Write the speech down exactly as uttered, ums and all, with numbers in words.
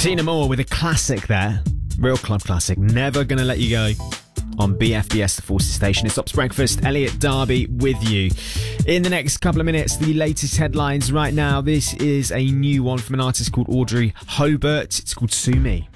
Tina Moore with a classic there. Real club classic. Never Gonna Let You Go on B F D S, the Forces Station. It's Ops Breakfast. Elliot Darby with you. In the next couple of minutes, the latest headlines right now. This is a new one from an artist called Audrey Hobart. It's called Sue Me.